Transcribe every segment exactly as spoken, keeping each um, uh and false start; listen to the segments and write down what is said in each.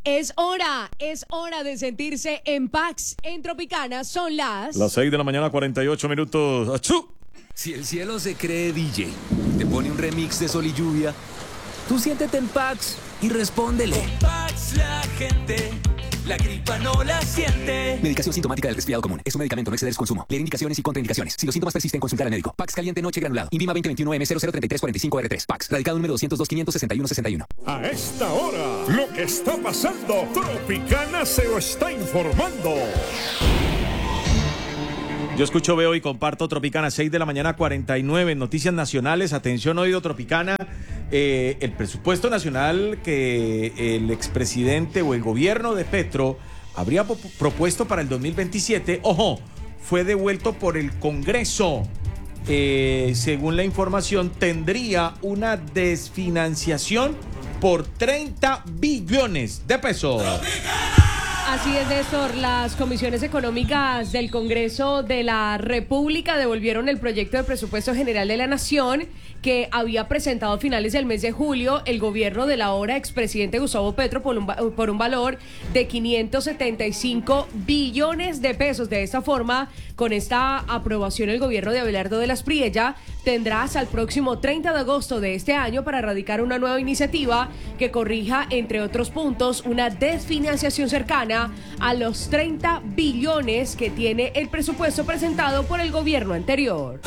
Es hora, es hora de sentirse en Pax. En Tropicana son las... Las seis de la mañana, cuarenta y ocho minutos. ¡Achú! Si el cielo se cree D J, te pone un remix de Sol y Lluvia, tú siéntete en Pax y respóndele. En Pax la gente, la gripa no la siente. Medicación sintomática del resfriado común. Es un medicamento, no exceder su consumo. Leer indicaciones y contraindicaciones. Si los síntomas persisten, consultar al médico. Pax caliente noche granulado. Invima veinte veintiuno M cero cero treinta y tres cuarenta y cinco R tres. Pax. Radicado número doscientos dos quinientos sesenta y uno sesenta y uno. A esta hora, lo que está pasando, Tropicana se lo está informando. Yo escucho, veo y comparto Tropicana, seis de la mañana, cuarenta y nueve. Noticias nacionales, atención, oído Tropicana. Eh, el presupuesto nacional que el expresidente o el gobierno de Petro habría po- propuesto para el dos mil veintisiete, ojo, fue devuelto por el Congreso. Eh, según la información, tendría una desfinanciación por treinta billones de pesos. Así es, Néstor. Las comisiones económicas del Congreso de la República devolvieron el proyecto de presupuesto general de la Nación que había presentado a finales del mes de julio el gobierno del ahora expresidente Gustavo Petro por un, por un valor de quinientos setenta y cinco billones de pesos. De esta forma, con esta aprobación, el gobierno de Abelardo de la Espriella tendrá hasta el próximo treinta de agosto de este año para radicar una nueva iniciativa que corrija, entre otros puntos, una desfinanciación cercana a los treinta billones que tiene el presupuesto presentado por el gobierno anterior.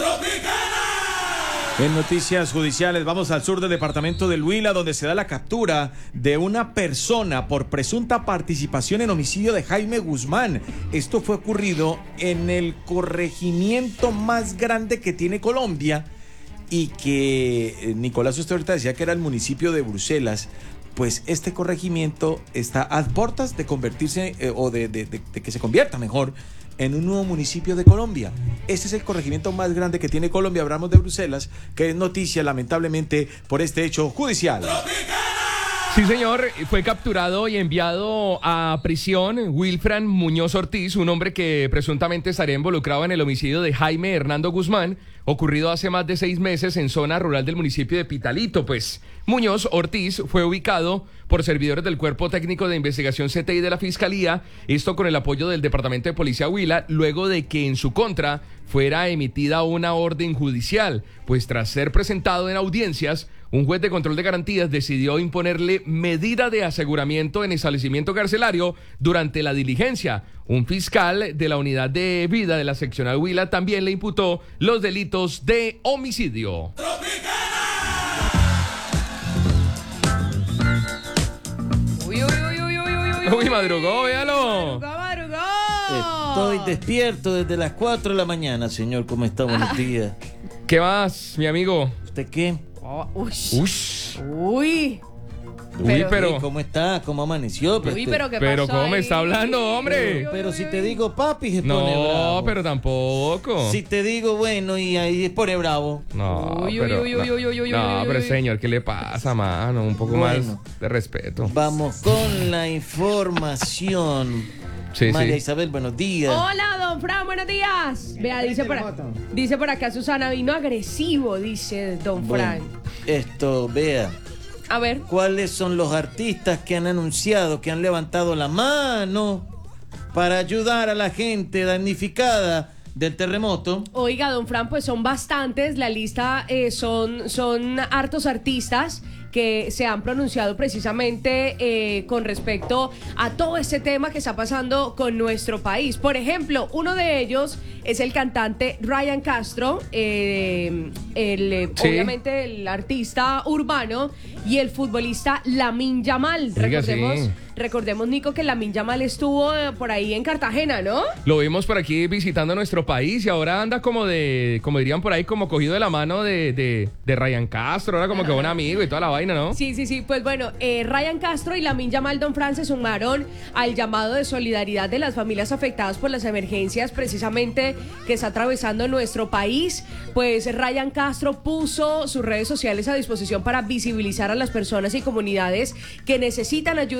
En noticias judiciales, vamos al sur del departamento del Huila, donde se da la captura de una persona por presunta participación en homicidio de Jaime Guzmán. Esto fue ocurrido en el corregimiento más grande que tiene Colombia y que eh, Nicolás, usted ahorita decía que era el municipio de Bruselas. Pues este corregimiento está a puertas de convertirse eh, o de, de, de, de que se convierta mejor en un nuevo municipio de Colombia. Este es el corregimiento más grande que tiene Colombia. Hablamos de Bruselas, que es noticia lamentablemente por este hecho judicial. Sí, señor, fue capturado y enviado a prisión Wilfran Muñoz Ortiz, un hombre que presuntamente estaría involucrado en el homicidio de Jaime Hernando Guzmán, ocurrido hace más de seis meses en zona rural del municipio de Pitalito. Pues Muñoz Ortiz fue ubicado por servidores del Cuerpo Técnico de Investigación C T I de la Fiscalía, esto con el apoyo del Departamento de Policía Huila, luego de que en su contra fuera emitida una orden judicial. Pues tras ser presentado en audiencias, un juez de control de garantías decidió imponerle medida de aseguramiento en establecimiento carcelario durante la diligencia. Un fiscal de la unidad de vida de la seccional Huila también le imputó los delitos de homicidio. Uy, uy, uy, uy, uy, uy, Uy, madrugó, véalo. Madrugó, madrugó. Estoy despierto desde las cuatro de la mañana, señor. ¿Cómo está? Buenos días. ¿Qué más, mi amigo? ¿Usted qué? Oh, uy. Ush. Uy. Uy, Pero- pero, ¿Cómo está? ¿Cómo amaneció? Uy, pero qué pero pasó ¿cómo me ahí? está hablando, hombre? Pero si te digo papi, se pone No, bravo. pero tampoco. Si te digo bueno y ahí se pone bravo. No, Uy, uy, pero, uy, uy, uy, uy, uy, no, uy, pero uy. señor, ¿qué le pasa, mano? Un poco Bueno. más de respeto. Vamos con la información. Sí, María sí. Isabel, buenos días. Hola, don Fran, buenos días. Vea, dice por, acá, dice por acá Susana, vino agresivo, dice don Fran. Bueno, esto, vea. A ver. ¿Cuáles son los artistas que han anunciado que han levantado la mano para ayudar a la gente damnificada del terremoto? Oiga, don Fran, pues son bastantes. La lista eh, son, son hartos artistas que se han pronunciado precisamente eh, con respecto a todo este tema que está pasando con nuestro país. Por ejemplo, uno de ellos es el cantante Ryan Castro, eh, el, eh, Sí. obviamente el artista urbano, y el futbolista Lamine Yamal. Oiga, Recordemos, sí. recordemos, Nico, que Lamine Yamal estuvo eh, por ahí en Cartagena, ¿no? Lo vimos por aquí visitando nuestro país y ahora anda como de, como dirían por ahí, como cogido de la mano de, de, de Ryan Castro, ahora como que buen amigo y toda la vaina, ¿no? Sí, sí, sí. Pues bueno, eh, Ryan Castro y Lamine Yamal, don Fran, se sumaron al llamado de solidaridad de las familias afectadas por las emergencias precisamente que está atravesando nuestro país. Pues Ryan Castro puso sus redes sociales a disposición para visibilizar a las personas y comunidades que necesitan ayuda urgente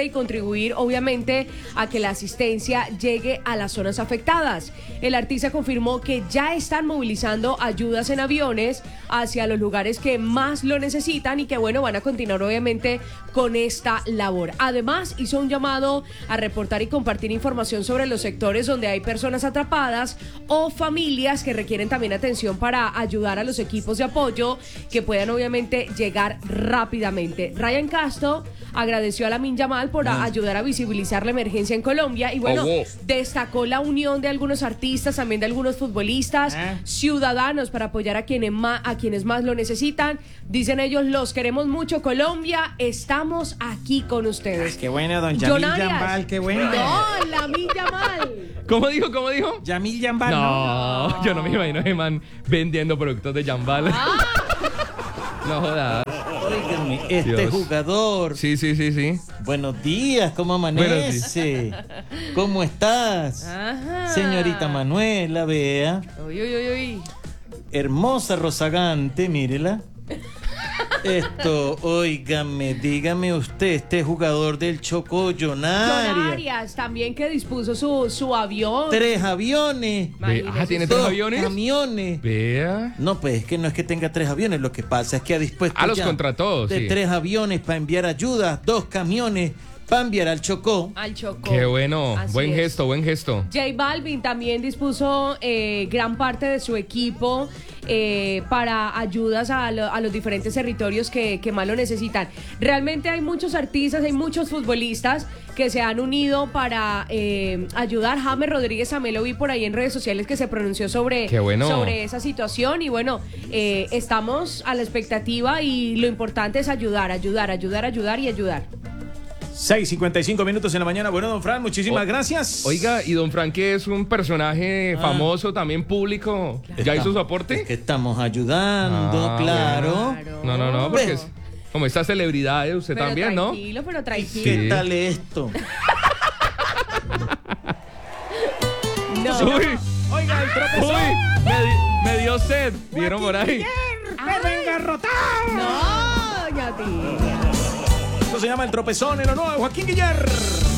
y contribuir obviamente a que la asistencia llegue a las zonas afectadas. El artista confirmó que ya están movilizando ayudas en aviones hacia los lugares que más lo necesitan y que bueno, van a continuar obviamente con esta labor. Además, hizo un llamado a reportar y compartir información sobre los sectores donde hay personas atrapadas o familias que requieren también atención para ayudar a los equipos de apoyo que puedan obviamente llegar rápidamente. Ryan Castro agradeció a Lamine Yamal por a- ayudar a visibilizar la emergencia en Colombia y bueno, Oh, wow. destacó la unión de algunos artistas, también de algunos futbolistas, Ah. ciudadanos para apoyar a quienes más, a quienes más lo necesitan. Dicen ellos, los queremos mucho Colombia, estamos aquí con ustedes. Qué bueno, don John Yamil Arias. Yambal, qué bueno. No, Lamine Yamal. ¿Cómo dijo? ¿Cómo dijo? Yamil Yambal, No, yo no me imagino a ese man vendiendo productos de Jambal. Ah. No jodas. Óigame, este Dios. jugador. Sí, sí, sí, sí. Buenos días, ¿cómo amanece? ¿Cómo estás? Ajá. Señorita Manuela, vea. Uy, uy, uy, uy. Hermosa rozagante, mírela. Esto, óigame, dígame usted, este jugador del Chocó, John John Arias. Arias también que dispuso su, su avión. Tres aviones. Ve- Imagínese ah, ¿tiene usted. tres Dos aviones? camiones. Vea. No, pues es que no es que tenga tres aviones, lo que pasa es que ha dispuesto Ah, los ya contrató, de sí. tres aviones para enviar ayuda, dos camiones para enviar al Chocó. Al Chocó. Qué bueno. Así Buen es. gesto, buen gesto. J Balvin también dispuso eh, gran parte de su equipo eh, para ayudas a, lo- a los diferentes territorios que, que más lo necesitan. Realmente hay muchos artistas, hay muchos futbolistas que se han unido para eh, ayudar. James Rodríguez también lo vi por ahí en redes sociales que se pronunció sobre, Qué bueno. sobre esa situación y bueno, eh, estamos a la expectativa y lo importante es ayudar, ayudar, ayudar, ayudar y ayudar. seis cincuenta y cinco minutos en la mañana. Bueno, don Fran, muchísimas O- gracias. Oiga, y don Frank, que es un personaje famoso, también público, ¿ya hizo su aporte? Es que estamos ayudando, Ah, claro. No, no, no, porque Ve. es como estas celebridades, usted Pero también, ¿no? tranquilo, pero tranquilo. ¿Qué Sí. tal esto? No. Uy, Oiga, el tropezón. uy, me, di- me dio sed, vieron por ahí. No, doña Tía. Esto se llama el tropezón en lo nuevo de Joaquín Guillar.